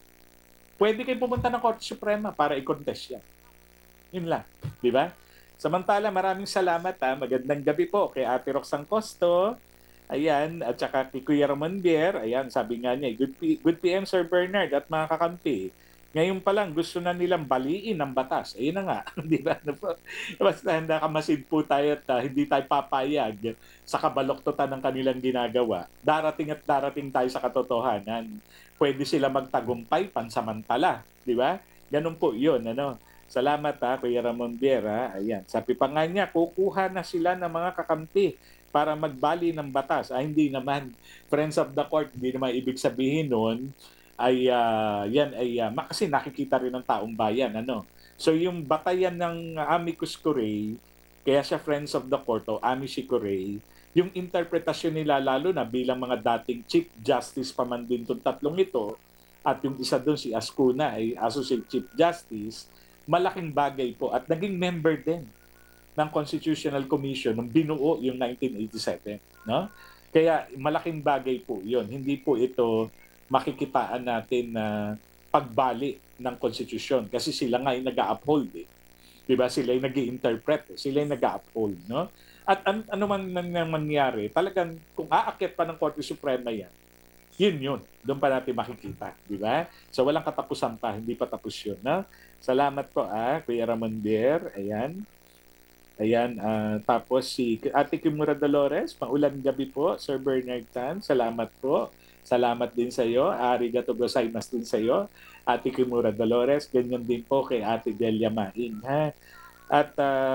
pwede kayo pumunta ng Korte Suprema para i-contest yan. Yun lang. Di ba? Samantala, maraming salamat. Ha? Magandang gabi po kay Ate Roxanne Costo. Ayan, at saka kay Kuya Ramon Bier. Ayan, sabi nga niya, good, P- good P M Sir Bernard at mga kakampi. Ngayon pa lang, gusto na nilang baliin ang batas. Ayun na nga, di ba? Basta nakamasid po tayo at uh, hindi tayo papayag sa kabaloktotan ng kanilang ginagawa. Darating at darating tayo sa katotohanan. Pwede sila magtagumpay pansamantala, di ba? Ganun po yun, ano? Salamat ha, Kuya Ramon Biera. Ayan, sabi pa nga niya, kukuha na sila ng mga kakampi para magbali ng batas. Ay, hindi naman. Friends of the court, hindi naman ibig sabihin nun ay uh, yan ay uh, kasi nakikita rin ng taong bayan, ano. So yung batayan ng amicus curiae, kaya siya friends of the court o amici curiae, yung interpretasyon nila lalo na bilang mga dating chief justice pa man din itong tatlong ito at yung isa doon si Ascuna ay associate chief justice, malaking bagay po at naging member din ng Constitutional Commission nung binuo yung nineteen eighty-seven, no? Kaya malaking bagay po 'yon. Hindi po ito makikitaan natin na pagbali ng konstitusyon kasi sila nga ay nag-a-uphold eh. 'Di ba? Sila ay nag-i-interpret, eh. Sila ay nag-a-uphold, no? At an- ano man nang mangyari, talagang kung aakyat pa ng Korte Suprema yan, yun yun. Doon pa natin makikita, di ba? So walang katapusan pa, hindi pa tapos yun, no? Salamat po ah, Kuya Ramon Bier. Ayan. Ayan, uh, tapos si Ate Kimura Dolores, paulan gabi po, Sir Bernard Tan, salamat po. Salamat din sa iyo. Arigato gozaimasu din sa iyo, Ate Kimura Dolores. Ganyan din po kay Ate Delia Maing. Ha? At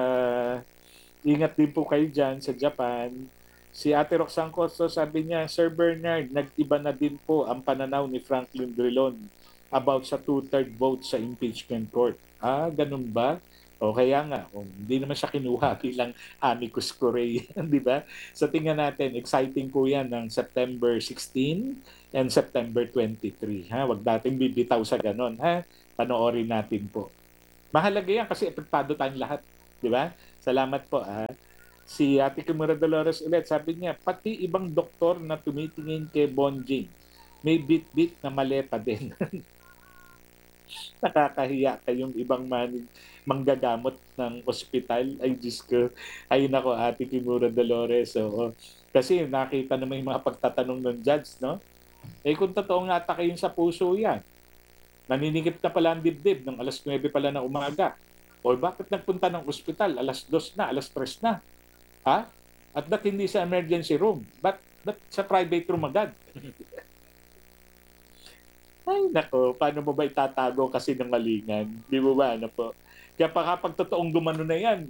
uh, ingat din po kayo dyan sa Japan. Si Ate Roxanne Costo sabi niya, Sir Bernard, nag-iba na din po ang pananaw ni Franklin Drilon about sa two-third vote sa impeachment court. Ah, ganun ba? O kaya nga, kung hindi naman siya kinuha bilang amicus curiae, di ba? Sa tingnan natin, exciting po yan ng September sixteen and September twenty-three. Ha? Huwag natin bibitaw sa ganon. Ha? Panoorin natin po. Mahalaga yan kasi epektado tayong lahat. Di ba? Salamat po. Ha? Si Ate Kimura Dolores ulit, sabi niya, pati ibang doktor na tumitingin kay Bonjing, may bit-bit na maleta din. Nakakahiya kayong ibang man, manggagamot ng ospital. Ay, Diyos ko. Ay, nako, Ate Kimura Dolores. Oo. Kasi nakita naman yung mga pagtatanong ng judge, no? Eh, kung totoong atake yun sa puso yan, naninigip na pala ang dibdib ng alas nuwebe pala ng umaga. O bakit nagpunta ng ospital? Alas dos na, alas tres na. Ha? At ba't hindi sa emergency room? Ba't, ba't sa private room agad? Ay, nako, paano mo ba itatago kasi ng malingan? Di mo ba, ano po? Kaya pa kapag totoong gumano na yan,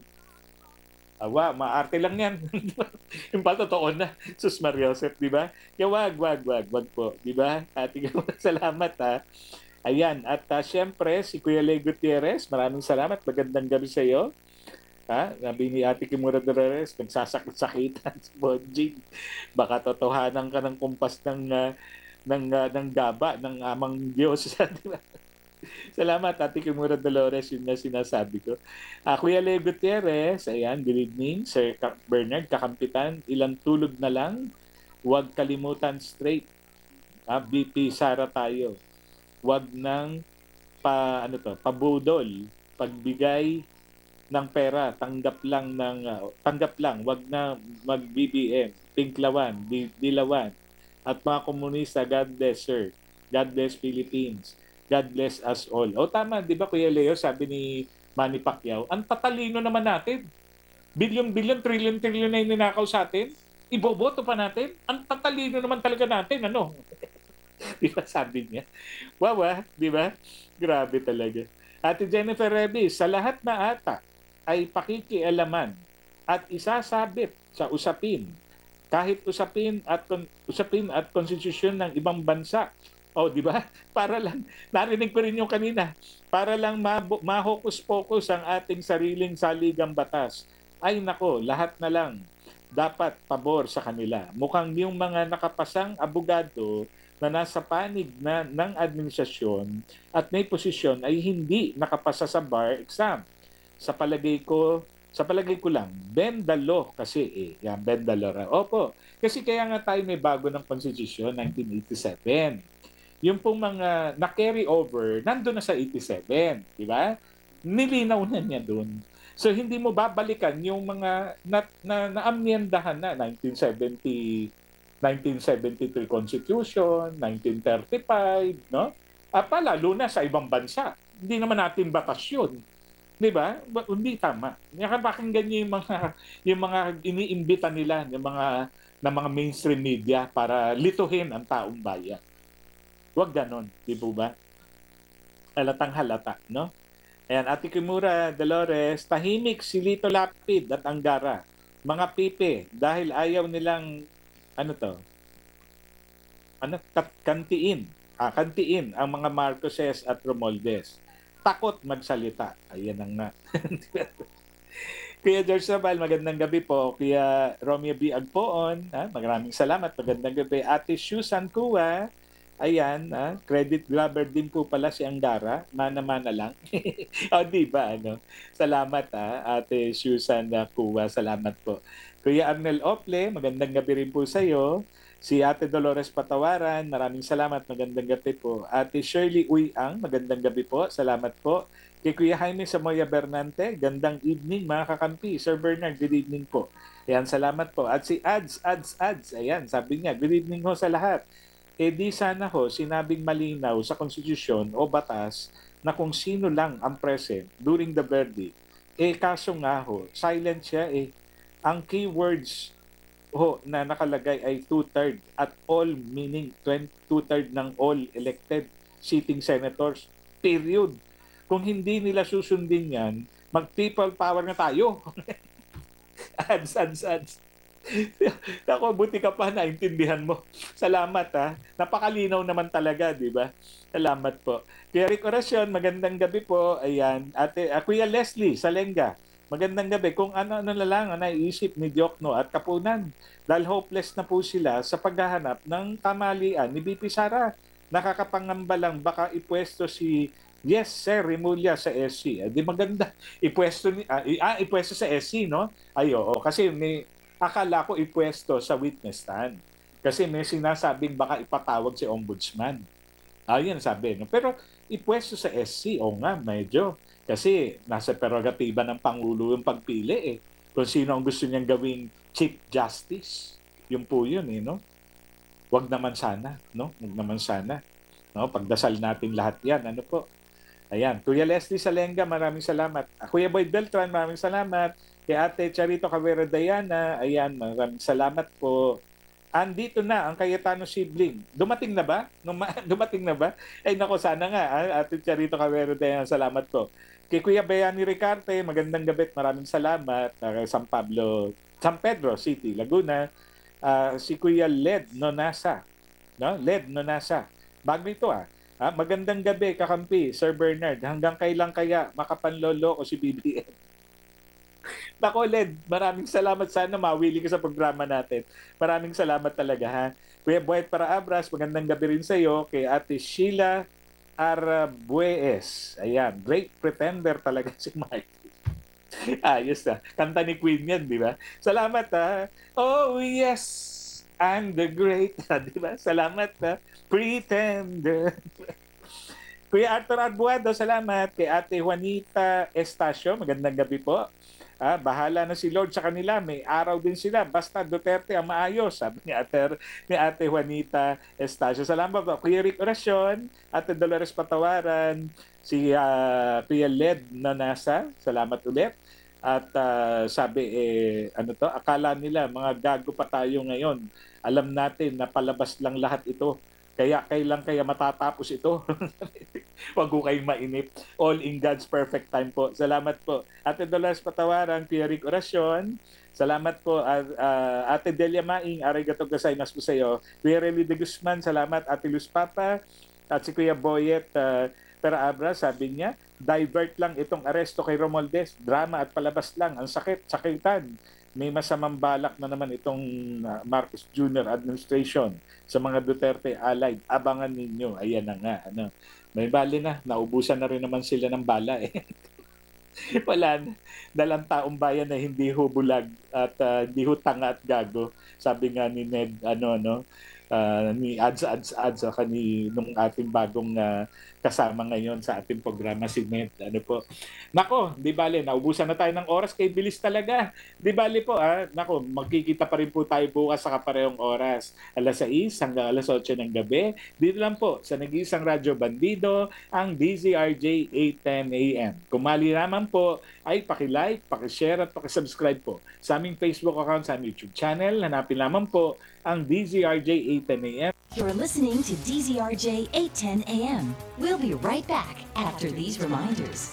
awa, maarte lang yan. Yung pa totoo na, Sus Mariosep, di ba? Kaya wag, wag, wag, wag po, di ba? Ating salamat ha. Ayan, at uh, syempre, si Kuya Lay Gutierrez, maraming salamat, magandang gabi sa iyo. Ha? Sabi ni Ate Kimura Dolores, nagsasakit-sakitan si Bonjing. Baka totohanan ka ng kumpas ng uh, ng uh, ng gaba ng amang Diyos. Salamat Ate Kimura Dolores, yun na sinasabi ko. Uh, Kuya Leo Gutierrez, ayan, good evening. Sir Bernard, kakampitan, ilang tulog na lang, huwag kalimutan straight. Uh, B P Sara tayo. Huwag nang pa ano to, pabudol, pagbigay ng pera, tanggap lang ng uh, tanggap lang, wag na mag-B B M, tinklawan, dilawan. At mga komunista, God bless sir. God bless Philippines. God bless us all. O tama, di ba Kuya Leo, sabi ni Manny Pacquiao, ang tatalino naman natin. Bilyon-bilyon, trilyon-trilyon na yung ninakaw sa atin. Iboboto pa natin. Ang tatalino naman talaga natin, ano? Di ba sabi niya? Wawa, di ba? Grabe talaga. Ate Jennifer Revis, sa lahat na ata ay pakikialaman at isasabit sa usapin kahit usapin at usapin at konstitusyon ng ibang bansa. O, di ba? Para lang, narinig ko rin yung kanina, para lang ma-hokus-pokus ang ating sariling saligang batas. Ay nako, lahat na lang dapat pabor sa kanila. Mukhang yung mga nakapasang abogado na nasa panig na ng administrasyon at may posisyon ay hindi nakapasa sa bar exam. Sa palagay ko, sa palagay ko lang, bend the law kasi eh. Yan, bend the law. Opo. Kasi kaya nga tayo may bago ng Constitution, nineteen eighty-seven. Yung pong mga na-carry over, nandun na sa eighty-seven. Di ba? Nilinaw na niya dun. So, hindi mo babalikan yung mga na, na, na-amyendahan na nineteen seventy, nineteen seventy-three Constitution, nineteen thirty-five, no? At pa, lalo na sa ibang bansa. Hindi naman natin batas yun. Di ba? Hindi tama. Nakapakinggan niyo yung mga yung mga iniimbita nila ng mga ng mga mainstream media para lituhin ang taong bayan. Huwag ganon, di po ba? Halatang halata, no? Ayan, Ate Kimura Dolores, tahimik si Lito Lapid at Anggara. Mga pipe, dahil ayaw nilang, ano to, ano, kantiin, ah, kantiin ang mga Marcoses at Romualdez. Takot magsalita. Ayan ang nga. Kuya George Sabal, magandang gabi po. Kuya Romeo B. Agpoon, ha? Maraming salamat. Magandang gabi. Ate Susan Kua, ayan, ha? Credit grabber din po pala si Anggara. Mana-mana lang. O, di ba? Ano? Salamat, ha? Ate Susan Kua, salamat po. Kuya Arnel Ople, magandang gabi rin po sa iyo. Si Ate Dolores Patawaran, maraming salamat, magandang gabi po. Ate Shirley Uyang, magandang gabi po, salamat po. Kay Kuya Jaime Samoya Bernante, gandang evening mga kakampi. Sir Bernard, good evening po. Ayan, salamat po. At si Ads, Ads, Ads, ayan, sabi niya, good evening ho sa lahat. Eh di sana ho, sinabing malinaw sa konstitusyon o batas na kung sino lang ang present during the verdict. Eh kaso nga ho, silent siya eh. Ang keywords ho na nakalagay ay two-third at all, meaning two-third ng all elected sitting senators, period. Kung hindi nila susundin yan, mag-people power na tayo. ads, ads, ads. Naku, buti ka pa naintindihan mo. Salamat ha. Napakalinaw naman talaga, di ba? Salamat po. Kuya Rick Oracion, magandang gabi po. Ayan. Ate, uh, Kuya Leslie Salenga, magandang gabi. Kung ano-ano na lang ang naiisip ni Diokno at Kapunan dahil hopeless na po sila sa paghahanap ng kamalian ni B P Sara. Nakakapangamba lang baka ipwesto si Yes, Sir Remulla sa S C. Eh, di maganda. Ipwesto ni ah, i- ah, ipwesto sa S C, no? Ay, oo. Kasi may akala ko ipwesto sa witness stand. Kasi may sinasabing baka ipatawag si ombudsman. Ayun sabi. No? Pero ipwesto sa S C, o nga, medyo. Kasi nasa prerogatiba ng Pangulo yung pagpili eh. Kung sino ang gusto niyang gawing Chief Justice. Yun po yun eh, no? Wag naman sana, no? Wag naman sana. No? Pagdasal natin lahat yan. Ano po? Ayan. Kuya Leslie Salenga, maraming salamat. Ah, Kuya Boyd Beltran, maraming salamat. Kay Ate Charito Cabrera Diana, ayan, maraming salamat po. Andito na ang Cayetano sibling. Dumating na ba? Numa- Dumating na ba? Ay nako, sana nga. ah, Ate Charito Cabrera Diana, salamat po. Kay Kuya Bayani Ricarte, magandang gabi. Maraming salamat. Uh, San Pablo, San Pedro City, Laguna. Ah, si Kuya Led Nonasa. No? Led Nonasa. Bago ito ah. Ah, magandang gabi, kakampi, Sir Bernard. Hanggang kailan kaya makapanlolo ko si B B M? Nako, Led, maraming salamat. Sana mawili ka sa programa natin. Maraming salamat talaga, ha? Kuya Buet para Abras, magandang gabi rin sa iyo. Kay Ate Sheila Arabues. Ayan, great pretender talaga si Mike. Ayos na. Kanta ni Queen yan, di ba? Salamat, ha? Oh, yes! I'm the great, di ba? Salamat, ha? Pretender. Kuya Arthur Arbuado, salamat. Kay Ate Juanita Estacio, magandang gabi po. Ah, bahala na si Lord sa kanila. May araw din sila. Basta Duterte ang maayos, sabi ni Ate, ni Ate Juanita Estacio. Salamat po. Kuya Rick Oracion, Ate Dolores Patawaran, si uh, Kuya Led Nanasa, salamat ulit. At uh, sabi, eh, ano to, akala nila, mga gago pa tayo ngayon. Alam natin na palabas lang lahat ito. Kaya kailan kaya matatapos ito? Huwag ko kayong mainip. All in God's perfect time po. Salamat po. Ate Dolores Patawaran, Kuya Rick Oracion. Salamat po. Uh, uh, Ate Delia Maing, arigato gozaimasu po sa iyo. Kuya Rely de Guzman, salamat. Ate Luz Papa. At si Kuya Boyet uh, Pera Abra, sabi niya, divert lang itong aresto kay Romualdez. Drama at palabas lang. Ang sakit, sakitan. May masamang balak na naman itong uh, Marcos Junior administration sa mga Duterte allied. Abangan ninyo. Ayan na nga. Ano. May bali na. Naubusan na rin naman sila ng bala eh. Wala na. Dalang taong bayan na hindi hubulag at uh, hindi hutanga at gago. Sabi nga ni Ned, ano, no? Uh, ni ads ads ads sa ni nung ating bagong uh, kasama ngayon sa ating programa si Ned, ano po. Nako, di bale, naubusan na tayo ng oras, kay bilis talaga. Di bale po, ah, nako, magkikita pa rin po tayo bukas sa kaparehong oras. alas sais hanggang alas otso ng gabi. Dito lang po sa nag-iisang Radyo Bandido, ang D Z R J eight ten A M. Kung mali naman po, ay paki-like, paki-share at paki-subscribe po sa aming Facebook account, sa aming YouTube channel. Hanapin lamang po ang D Z R J eight ten A M. You're listening to D Z R J eight ten A M. We'll be right back after these reminders.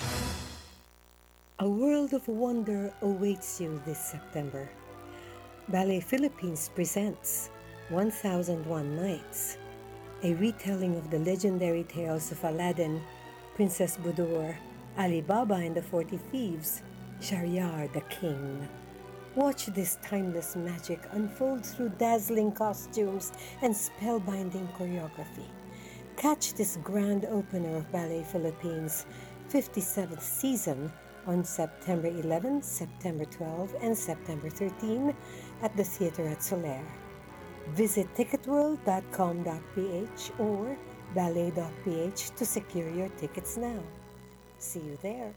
A world of wonder awaits you this September. Ballet Philippines presents one thousand one Nights, a retelling of the legendary tales of Aladdin, Princess Budur, Ali Baba and the Forty Thieves, Shahryar the King. Watch this timeless magic unfold through dazzling costumes and spellbinding choreography. Catch this grand opener of Ballet Philippines' fifty-seventh season on September eleventh, September twelfth, and September thirteenth at the Theater at Soler. Visit ticket world dot com dot p h or ballet dot p h to secure your tickets now. See you there.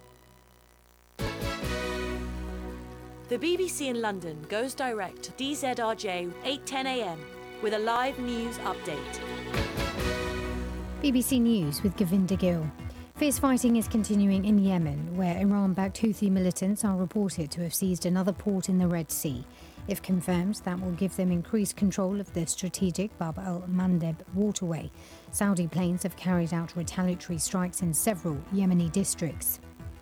The B B C in London goes direct to D Z R J eight ten A M with a live news update. B B C News with Govinda Gill. Fierce fighting is continuing in Yemen, where Iran-backed Houthi militants are reported to have seized another port in the Red Sea. If confirmed, that will give them increased control of the strategic Bab al-Mandeb waterway. Saudi planes have carried out retaliatory strikes in several Yemeni districts.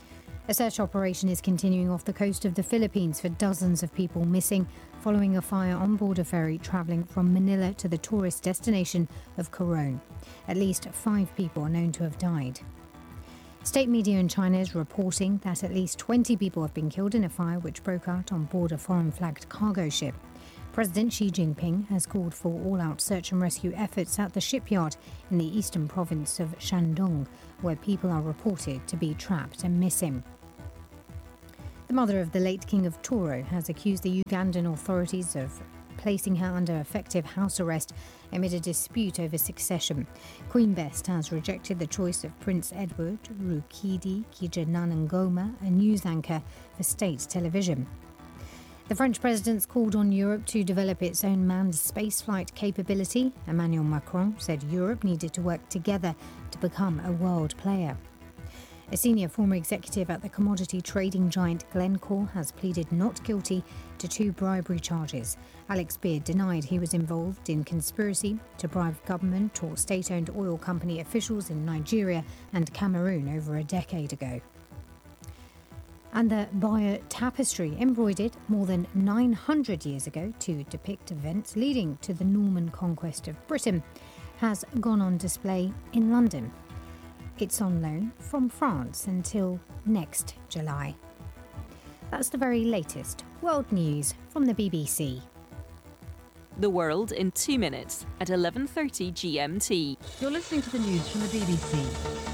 A search operation is continuing off the coast of the Philippines for dozens of people missing following a fire on board a ferry travelling from Manila to the tourist destination of Coron. At least five people are known to have died. State media in China is reporting that at least twenty people have been killed in a fire which broke out on board a foreign-flagged cargo ship. President Xi Jinping has called for all-out search and rescue efforts at the shipyard in the eastern province of Shandong, where people are reported to be trapped and missing. The mother of the late King of Toro has accused the Ugandan authorities of placing her under effective house arrest amid a dispute over succession. Queen Best has rejected the choice of Prince Edward Rukidi Kijananangoma, a news anchor for state television. The French president's called on Europe to develop its own manned spaceflight capability. Emmanuel Macron said Europe needed to work together to become a world player. A senior former executive at the commodity trading giant Glencore has pleaded not guilty to two bribery charges. Alex Beard denied he was involved in conspiracy to bribe government or state-owned oil company officials in Nigeria and Cameroon over a decade ago. And the Bayeux tapestry, embroidered more than nine hundred years ago to depict events leading to the Norman conquest of Britain, has gone on display in London. It's on loan from France until next July. That's the very latest world news from the B B C. The world in two minutes at eleven thirty G M T. You're listening to the news from the B B C.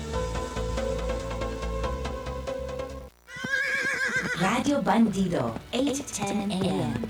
Radio Bandido, eight ten a m.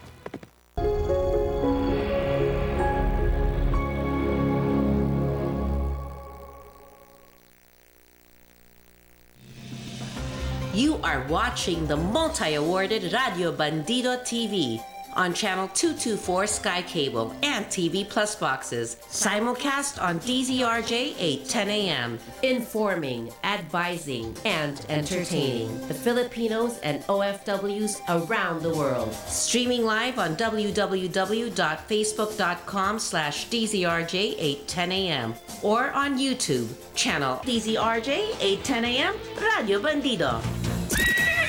You are watching the multi-awarded Radio Bandido T V on channel two twenty-four Sky Cable and T V Plus boxes. Simulcast on D Z R J eight ten a m. Informing, advising, and entertaining the Filipinos and O F Ws around the world. Streaming live on w w w dot facebook dot com slash D Z R J eight ten a m or on YouTube, channel D Z R J eight ten a m Radio Bandido.